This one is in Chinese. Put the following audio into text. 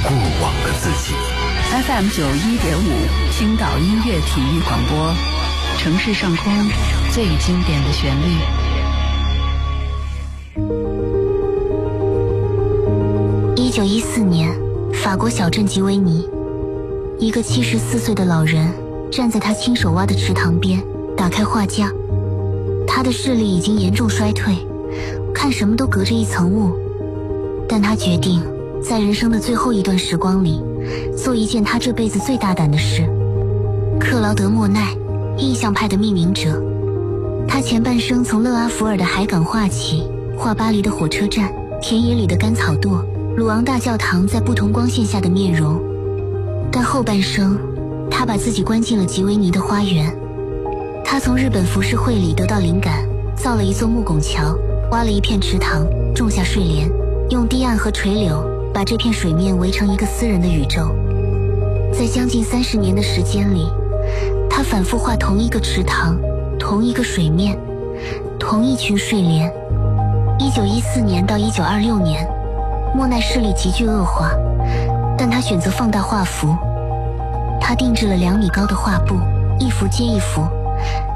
过往的自己。 FM 91.5，青岛音乐体育广播，城市上空最经典的旋律。 1914年，法国小镇吉维尼，一个74岁的老人站在他亲手挖的池塘边，打开画架。他的视力已经严重衰退，看什么都隔着一层雾。但他决定在人生的最后一段时光里，做一件他这辈子最大胆的事。克劳德·莫奈，印象派的命名者。他前半生从勒阿弗尔的海港画起，画巴黎的火车站、田野里的干草垛、鲁昂大教堂在不同光线下的面容。但后半生，他把自己关进了吉维尼的花园。他从日本浮世绘里得到灵感，造了一座木拱桥，挖了一片池塘，种下睡莲，用堤岸和垂柳把这片水面围成一个私人的宇宙。在将近30年的时间里，他反复画同一个池塘，同一个水面，同一群睡莲。1914年到1926年，莫奈视力急剧恶化，但他选择放大画幅。他定制了2米高的画布，一幅接一幅，